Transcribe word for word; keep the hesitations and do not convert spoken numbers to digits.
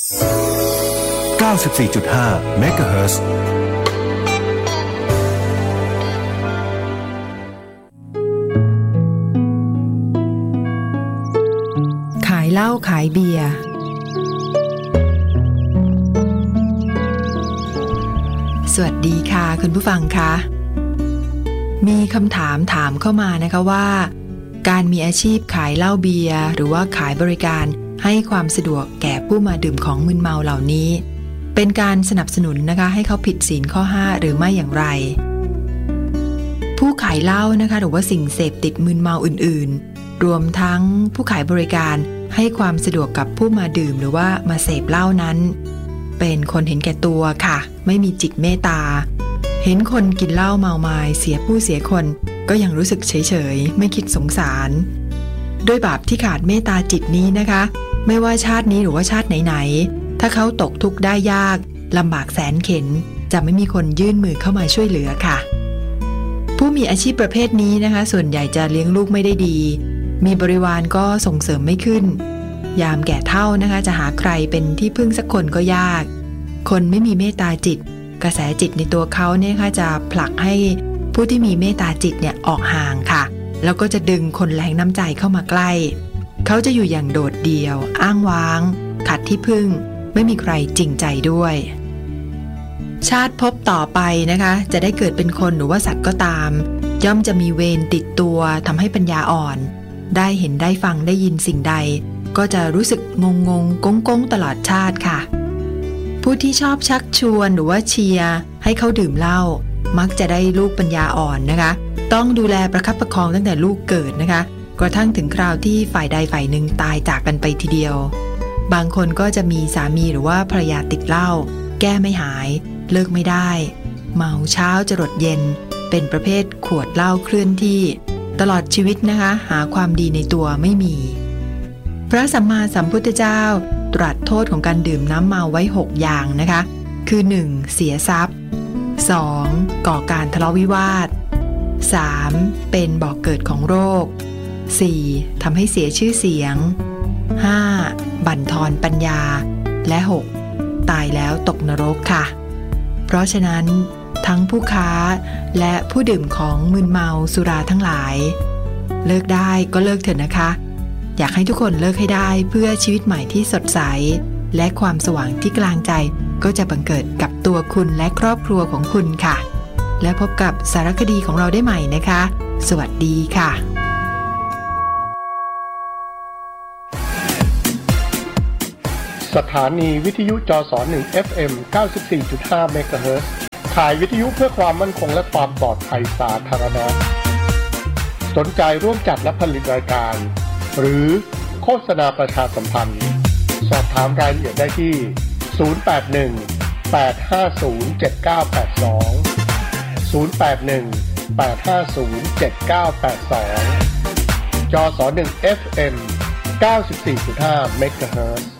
เก้าสิบสี่จุดห้า เมกะเฮิรตซ์ขายเหล้าขายเบียร์สวัสดีค่ะคุณผู้ฟังคะมีคำถามถามเข้ามานะคะว่าการมีอาชีพขายเหล้าเบียร์หรือว่าขายบริการให้ความสะดวกแก่ผู้มาดื่มของมึนเมาเหล่านี้เป็นการสนับสนุนนะคะให้เขาผิดศีลข้อห้าหรือไม่อย่างไรผู้ขายเหล้านะคะหรือว่าสิ่งเสพติดมึนเมาอื่นๆรวมทั้งผู้ขายบริการให้ความสะดวกกับผู้มาดื่มหรือว่ามาเสพเหล้านั้นเป็นคนเห็นแก่ตัวค่ะไม่มีจิตเมตตาเห็นคนกินเหล้าเมามายเสียผู้เสียคนก็ยังรู้สึกเฉยๆไม่คิดสงสารด้วยบาปที่ขาดเมตตาจิตนี้นะคะไม่ว่าชาตินี้หรือว่าชาติไหนๆถ้าเขาตกทุกข์ได้ยากลำบากแสนเข็ญจะไม่มีคนยื่นมือเข้ามาช่วยเหลือค่ะผู้มีอาชีพประเภทนี้นะคะส่วนใหญ่จะเลี้ยงลูกไม่ได้ดีมีบริวารก็ส่งเสริมไม่ขึ้นยามแก่เฒ่านะคะจะหาใครเป็นที่พึ่งสักคนก็ยากคนไม่มีเมตตาจิตกระแสจิตในตัวเขาเนี่ยค่ะจะผลักให้ผู้ที่มีเมตตาจิตเนี่ยออกห่างค่ะแล้วก็จะดึงคนแรงน้ำใจเข้ามาใกล้เขาจะอยู่อย่างโดดเดี่ยวอ้างว้างขัดที่พึ่งไม่มีใครจริงใจด้วยชาติภพต่อไปนะคะจะได้เกิดเป็นคนหรือว่าสัตว์ก็ตามย่อมจะมีเวรติดตัวทำให้ปัญญาอ่อนได้เห็นได้ฟังได้ยินสิ่งใดก็จะรู้สึกงงงก้งก้งตลอดชาติค่ะผู้ที่ชอบชักชวนหรือว่าเชียร์ให้เขาดื่มเหล้ามักจะได้ลูกปัญญาอ่อนนะคะต้องดูแลประคับประคองตั้งแต่ลูกเกิดนะคะกระทั่งถึงคราวที่ฝ่ายใดฝ่ายหนึ่งตายจากกันไปทีเดียวบางคนก็จะมีสามีหรือว่าภรรยาติดเหล้าแก้ไม่หายเลิกไม่ได้เมาเช้าจรดเย็นเป็นประเภทขวดเหล้าเคลื่อนที่ตลอดชีวิตนะคะหาความดีในตัวไม่มีพระสัมมาสัมพุทธเจ้าตรัสโทษของการดื่มน้ำเมาไว้หกอย่างนะคะคือหนึ่งเสียทรัพย์สองก่อการทะเลาะวิวาทสามเป็นบ่อกเกิดของโรคสี่ทำให้เสียชื่อเสียงห้าบั่นทอนปัญญาและหกตายแล้วตกนรกค่ะเพราะฉะนั้นทั้งผู้ค้าและผู้ดื่มของมึนเมาสุราทั้งหลายเลิกได้ก็เลิกเถอะนะคะอยากให้ทุกคนเลิกให้ได้เพื่อชีวิตใหม่ที่สดใสและความสว่างที่กลางใจก็จะบังเกิดกับตัวคุณและครอบครัวของคุณค่ะและพบกับสารคดีของเราได้ใหม่นะคะสวัสดีค่ะสถานีวิทยุจสหนึ่ง เอฟ เอ็ม เก้าสิบสี่จุดห้า เมกะเฮิรตซ์ขายวิทยุเพื่อความมั่นคงและความปลอดภัยสาธารณะสนใจร่วมจัดและผลิตรายการหรือโฆษณาประชาสัมพันธ์สอบถามรายละเอียดได้ที่ศูนย์ แปด หนึ่ง แปด ห้า ศูนย์ เจ็ด เก้า แปด สองศูนย์ แปด หนึ่ง แปด ห้า ศูนย์ เจ็ด เก้า แปด สองจสหนึ่ง เอฟ เอ็ม เก้าสิบสี่จุดห้า เมกะเฮิรตซ์